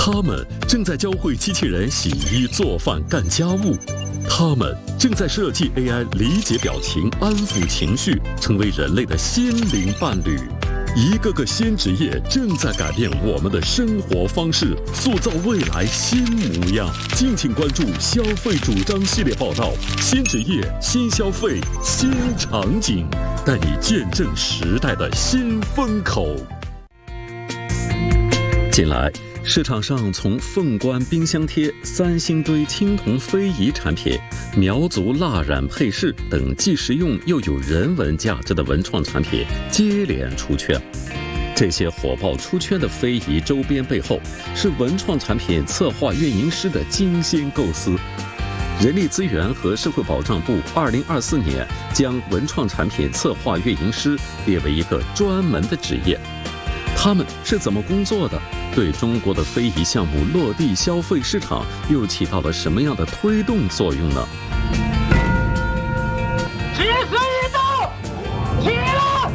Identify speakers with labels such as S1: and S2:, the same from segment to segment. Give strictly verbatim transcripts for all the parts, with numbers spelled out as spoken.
S1: 他们正在教会机器人洗衣、做饭、干家务。他们正在设计 A I 理解表情、安抚情绪，成为人类的心灵伴侣。一个个新职业正在改变我们的生活方式，塑造未来新模样。敬请关注消费主张系列报道：新职业、新消费、新场景，带你见证时代的新风口。近来，市场上从凤冠冰箱贴、三星堆青铜非遗产品、苗族蜡染配饰等既实用又有人文价值的文创产品接连出圈。这些火爆出圈的非遗周边背后，是文创产品策划运营师的精心构思。人力资源和社会保障部二零二四年将文创产品策划运营师列为一个专门的职业。他们是怎么工作的？对中国的非遗项目落地消费市场又起到了什么样的推动作用呢？
S2: 起死运动，起了！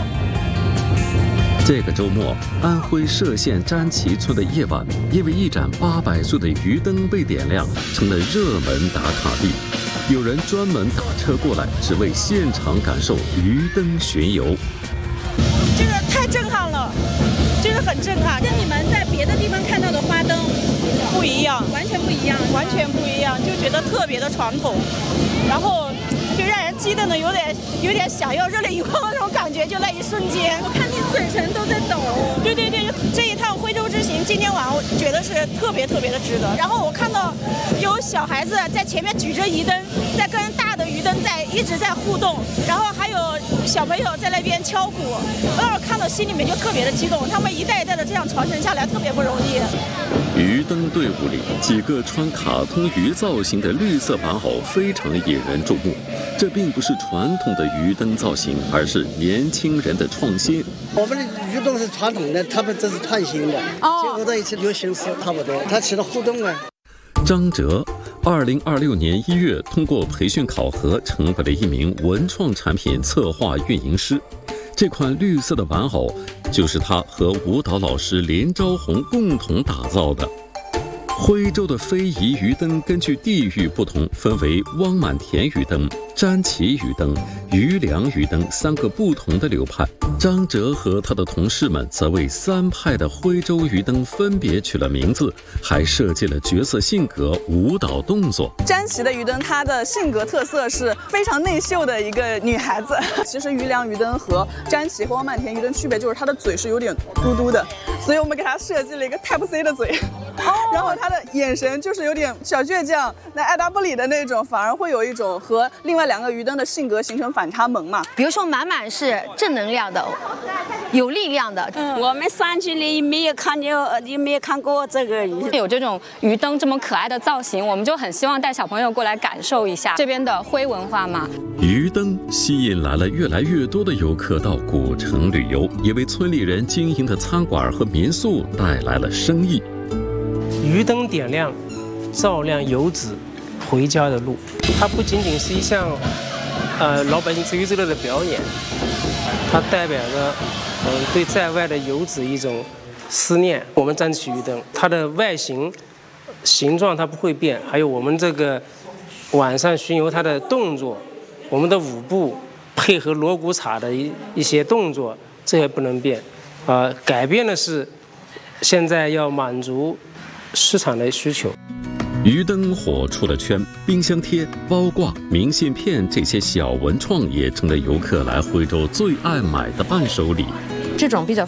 S1: 这个周末，安徽歙县詹旗村的夜晚，因为一盏八百岁的鱼灯被点亮，成了热门打卡地。有人专门打车过来，只为现场感受鱼灯巡游。
S3: 这个太震撼了，真的很震撼，
S4: 跟你们在别的地方看到的花灯
S3: 不一样，
S4: 完全不一样，
S3: 完全不一样，就觉得特别的传统，然后就让人激动的有点有点想要热泪盈眶的那种感觉，就那一瞬间，
S4: 我看你嘴唇都在抖。
S3: 对对对，这一趟徽州之行，今天晚上我觉得是特别特别的值得。然后我看到有小孩子在前面举着鱼灯，在跟大的鱼灯在一直在互动，然后还有小朋友在那边敲鼓，当时看到心里面就特别的激动，他们一代一代的这样传承下来，特别不容易。
S1: 鱼灯队伍里，几个穿卡通鱼造型的绿色玩偶非常引人注目。这并不是传统的鱼灯造型，而是年轻人的创新。
S5: 我们的鱼灯是传统的，他们这是创新的，结合到一起有形式差不多，它起了互动啊。
S1: 张哲，二零二六年一月通过培训考核，成为了一名文创产品策划运营师。这款绿色的玩偶，就是他和舞蹈老师林昭红共同打造的。徽州的非遗鱼灯根据地域不同，分为汪满田鱼灯、詹旗鱼灯、余梁鱼灯三个不同的流派。张哲和他的同事们则为三派的徽州鱼灯分别取了名字，还设计了角色性格、舞蹈动作。
S3: 詹旗的鱼灯，它的性格特色是非常内秀的一个女孩子。其实余梁鱼灯和詹旗和汪满田鱼灯区别就是它的嘴是有点嘟嘟的，所以我们给它设计了一个 Type C 的嘴，然后它的眼神就是有点小倔强，那爱答不理的那种，反而会有一种和另外两个鱼灯的性格形成反差萌嘛。
S6: 比如说满满是正能量的，有力量的。
S7: 嗯、我们山区里没有看见，也没有看过这个鱼。
S6: 有这种鱼灯这么可爱的造型，我们就很希望带小朋友过来感受一下这边的徽文化嘛。
S1: 鱼灯吸引来了越来越多的游客到古城旅游，也为村里人经营的餐馆和民宿带来了生意。
S8: 鱼灯点亮，照亮游子回家的路。它不仅仅是一项，呃，老百姓自娱自乐的表演，它代表着，嗯、呃，对在外的游子一种思念。我们詹旗鱼灯，它的外形、形状它不会变，还有我们这个晚上巡游它的动作，我们的舞步配合锣鼓镲的一一些动作，这也不能变。啊、呃，改变的是，现在要满足市场的需求。
S1: 鱼灯火出了圈，冰箱贴、包挂、明信片这些小文创也成了游客来徽州最爱买的伴手礼。
S9: 这种比较